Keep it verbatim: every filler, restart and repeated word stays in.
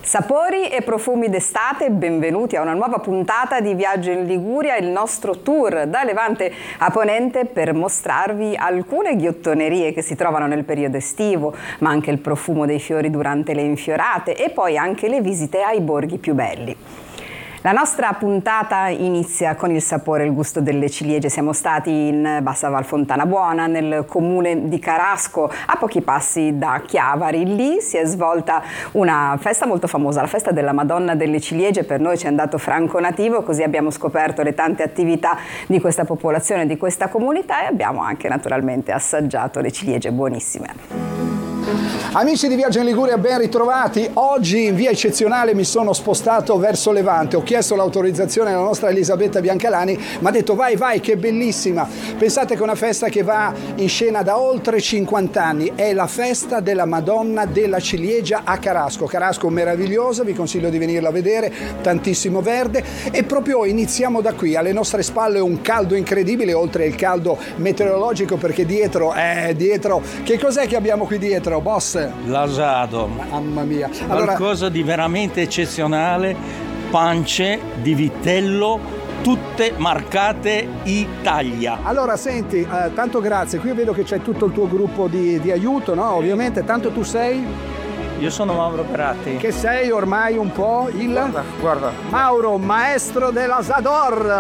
Sapori e profumi d'estate, benvenuti a una nuova puntata di Viaggio in Liguria, il nostro tour da Levante a Ponente per mostrarvi alcune ghiottonerie che si trovano nel periodo estivo, ma anche il profumo dei fiori durante le infiorate e poi anche le visite ai borghi più belli. La nostra puntata inizia con il sapore e il gusto delle ciliegie. Siamo stati in Bassa Val Fontana Buona, nel comune di Carasco, a pochi passi da Chiavari. Lì si è svolta una festa molto famosa, la festa della Madonna delle Ciliegie. Per noi ci è andato franco nativo, così abbiamo scoperto le tante attività di questa popolazione, di questa comunità, e abbiamo anche naturalmente assaggiato le ciliegie buonissime. Amici di Viaggio in Liguria, ben ritrovati. Oggi in via eccezionale mi sono spostato verso Levante. Ho chiesto l'autorizzazione alla nostra Elisabetta Biancalani, mi ha detto vai vai che bellissima. Pensate che è una festa che va in scena da oltre cinquanta anni, è la festa della Madonna della Ciliegia a Carasco. Carasco meravigliosa, vi consiglio di venirla a vedere, tantissimo verde, e proprio iniziamo da qui. Alle nostre spalle un caldo incredibile, oltre al caldo meteorologico, perché dietro, eh, dietro, che cos'è che abbiamo qui dietro, boss? L'asado. Mamma mia. Allora, qualcosa di veramente eccezionale, pance di vitello, tutte marcate Italia. Allora senti, eh, tanto grazie, qui vedo che c'è tutto il tuo gruppo di, di aiuto, no? Ovviamente, tanto tu sei? Io sono Mauro Peratti. Che sei ormai un po' il... Guarda, guarda. Mauro, maestro dell'asador.